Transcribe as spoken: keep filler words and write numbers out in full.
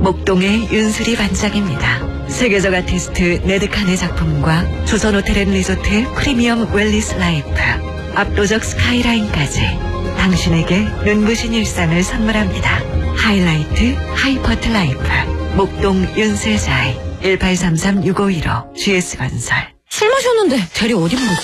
목동의 윤슬이 반짝입니다. 세계적 아티스트 네드칸의 작품과 조선호텔앤리조트 프리미엄 웰리스 라이프, 압도적 스카이라인까지 당신에게 눈부신 일상을 선물합니다. 하이라이트 하이퍼트 라이프 목동 윤슬자이 일팔삼삼 육오일오 지에스건설. 술 마셨는데 대리 어디 물었지?